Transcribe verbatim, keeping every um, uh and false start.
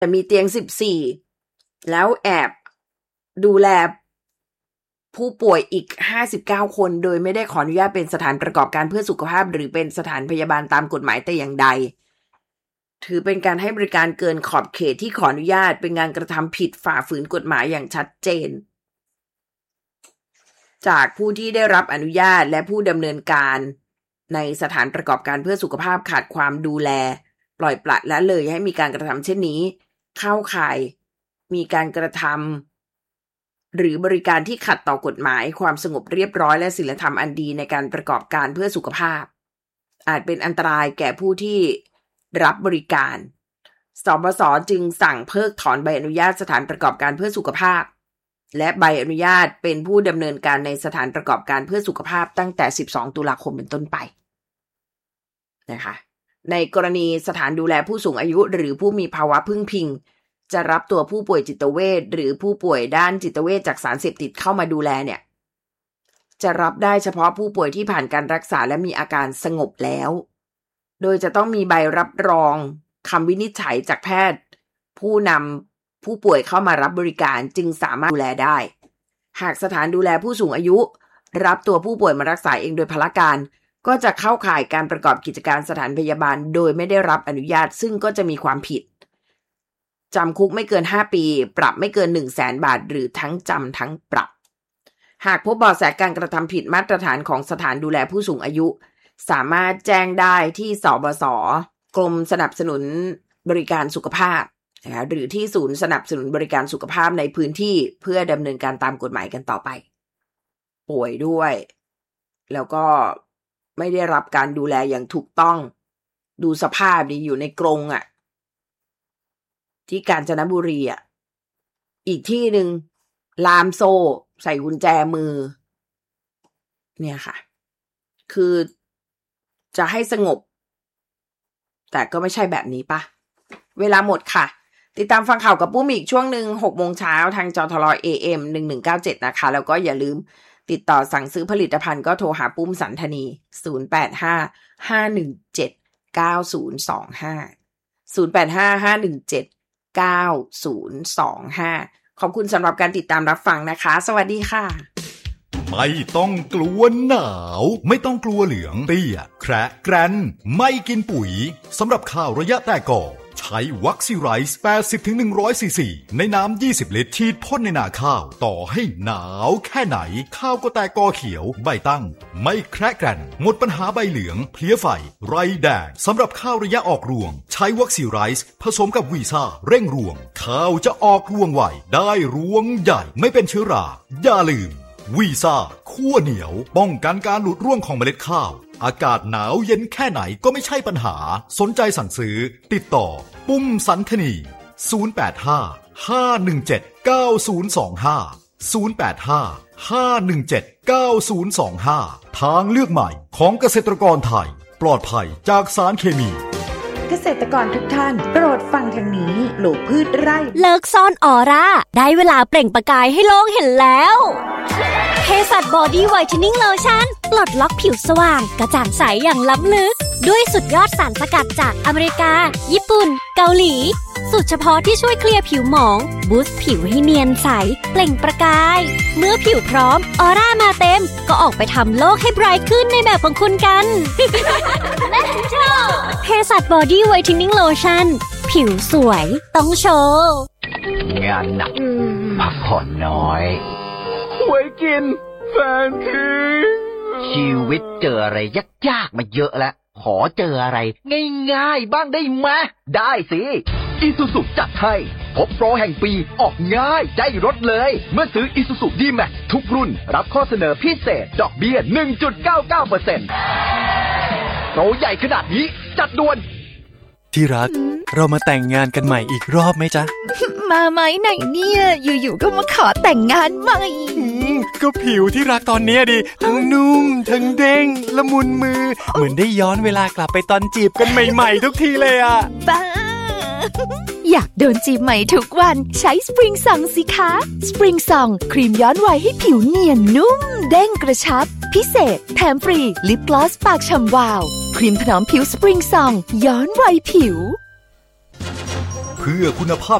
แต่มีเตียงสิบสี่แล้วแอบดูแลผู้ป่วยอีกห้าสิบเก้าคนโดยไม่ได้ขออนุญาตเป็นสถานประกอบการเพื่อสุขภาพหรือเป็นสถานพยาบาลตามกฎหมายแต่อย่างใดถือเป็นการให้บริการเกินขอบเขตที่ขออนุญาตเป็นการกระทำผิดฝ่าฝืนกฎหมายอย่างชัดเจนจากผู้ที่ได้รับอนุญาตและผู้ดำเนินการในสถานประกอบการเพื่อสุขภาพขาดความดูแลปล่อยปละละเลยให้มีการกระทำเช่นนี้เข้าข่ายมีการกระทำหรือบริการที่ขัดต่อกฎหมายความสงบเรียบร้อยและศีลธรรมอันดีในการประกอบการเพื่อสุขภาพอาจเป็นอันตรายแก่ผู้ที่รับบริการสบส.จึงสั่งเพิกถอนใบอนุญาตสถานประกอบการเพื่อสุขภาพและใบอนุญาตเป็นผู้ดำเนินการในสถานประกอบการเพื่อสุขภาพตั้งแต่สิบสองตุลาคมเป็นต้นไปนะคะในกรณีสถานดูแลผู้สูงอายุหรือผู้มีภาวะพึ่งพิงจะรับตัวผู้ป่วยจิตเวชหรือผู้ป่วยด้านจิตเวชจากสารเสพติดเข้ามาดูแลเนี่ยจะรับได้เฉพาะผู้ป่วยที่ผ่านการรักษาและมีอาการสงบแล้วโดยจะต้องมีใบรับรองคำวินิจฉัยจากแพทย์ผู้นำผู้ป่วยเข้ามารับบริการจึงสามารถดูแลได้หากสถานดูแลผู้สูงอายุรับตัวผู้ป่วยมารักษาเองโดยพละการก็จะเข้าข่ายการประกอบกิจการสถานพยาบาลโดยไม่ได้รับอนุญาตซึ่งก็จะมีความผิดจำคุกไม่เกินห้าปีปรับไม่เกิน หนึ่งแสน บาทหรือทั้งจำทั้งปรับหากพบเบาะแสการกระทำผิดมาตรฐานของสถานดูแลผู้สูงอายุสามารถแจ้งได้ที่สบส.กรมสนับสนุนบริการสุขภาพนะคะหรือที่ศูนย์สนับสนุนบริการสุขภาพในพื้นที่เพื่อดำเนินการตามกฎหมายกันต่อไปป่วยด้วยแล้วก็ไม่ได้รับการดูแลอย่างถูกต้องดูสภาพดีอยู่ในกรงอ่ะที่กาญจนบุรีอ่ะอีกที่หนึ่งลามโซ่ใส่กุญแจมือเนี่ยค่ะคือจะให้สงบแต่ก็ไม่ใช่แบบนี้ปะเวลาหมดค่ะติดตามฟังข่าวกับปุ้มอีกช่วงหนึ่ง หกโมงเช้าทางจทร เอ เอ็ม หนึ่งหนึ่งเก้าเจ็ดนะคะแล้วก็อย่าลืมติดต่อสั่งซื้อผลิตภัณฑ์ก็โทรหาปุ้มสันธนีศูนย์ แปด ห้า ห้า หนึ่ง เจ็ด เก้า ศูนย์ สอง ห้า ศูนย์ แปด ห้า ห้า หนึ่ง เจ็ด เก้า ศูนย์ สอง ห้าขอบคุณสำหรับการติดตามรับฟังนะคะสวัสดีค่ะไม่ต้องกลัวหนาวไม่ต้องกลัวเหลืองเตี้ยแคระแกรนไม่กินปุ๋ยสำหรับข้าวระยะแตกกอใช้วัคซีไรส์ แปดสิบถึงหนึ่งร้อย ซีซี ในน้ำยี่สิบลิตรฉีดพ่นในนาข้าวต่อให้หนาวแค่ไหนข้าวก็แตกกอเขียวใบตั้งไม่แคระแกรนหมดปัญหาใบเหลืองเพลี้ยไฟไรแดงสำหรับข้าวระยะออกรวงใช้วัคซีไรส์ผสมกับวีซ่าเร่งรวงข้าวจะออกรวงไวได้รวงใหญ่ไม่เป็นเชื้อราอย่าลืมวีซ่าคั่วเหนียวป้องกันการหลุดร่วงของเมล็ดข้าวอากาศหนาวเย็นแค่ไหนก็ไม่ใช่ปัญหาสนใจสั่งซื้อติดต่อปุ้มสันธนีศูนย์ แปด ห้า ห้า หนึ่ง เจ็ด เก้า ศูนย์ สอง ห้า ศูนย์ แปด ห้า ห้า หนึ่ง เจ็ด เก้า ศูนย์ สอง ห้าทางเลือกใหม่ของเกษตรกรไทยปลอดภัยจากสารเคมีเกษตรกรทุกท่านโปรดฟังทางนี้ปลูกพืชไร่เลิกซ่อนออร่าได้เวลาเปล่งประกายให้โลกเห็นแล้วเภสัชบอดี้ไวท์เทนนิ่งโลชั่นปลดล็อกผิวสว่างกระจ่างใสอย่างล้ำลึกด้วยสุดยอดสารสกัดจากอเมริกาญี่ปุ่นเกาหลีสูตรเฉพาะที่ช่วยเคลียร์ผิวหมองบูสต์ผิวให้เนียนใสเปล่งประกายเมื่อผิวพร้อมออร่ามาเต็มก็ออกไปทำโลกให้ไบรท์ขึ้นในแบบของคุณกัน Let's go เภสัชบอดี้ไวท์เทนนิ่งโลชั่นผิวสวยต้องโชว์งานหนักพักผ่อนน้อยหวยกินแฟนทิ้งชีวิตเจออะไรยากๆมาเยอะแล้วขอเจออะไรง่ายๆบ้างได้ไหมได้สิอีซูซุจัดให้พบโปรแห่งปีออกง่ายได้รถเลยเมื่อซื้ออีซูซุ ดี-แม็กซ์ ทุกรุ่นรับข้อเสนอพิเศษดอกเบี้ย หนึ่งจุดเก้าเก้าเปอร์เซ็นต์ โปรใหญ่ขนาดนี้จัดด่วนที่รักเรามาแต่งงานกันใหม่อีกรอบไหมจ๊ะมาไหมไหนเนี่ยอยู่ๆก็มาขอแต่งงานใหม่ก็ผิวที่รักตอนนี้ดิทั้งนุ่มทั้งเด้งละมุนมือเหมือนได้ย้อนเวลากลับไปตอนจีบกันใหม่ๆทุกทีเลยอ่ะบ้าอยากโดนจีบใหม่ทุกวันใช้สปริงซองสิคะสปริงซองครีมย้อนวัยให้ผิวเนียนนุ่มเด้งกระชับพิเศษแถมฟรีลิปกลอสปากฉ่ำวาวครีมถนอมผิวสปริงซองย้อนวัยผิวเพื่อคุณภาพ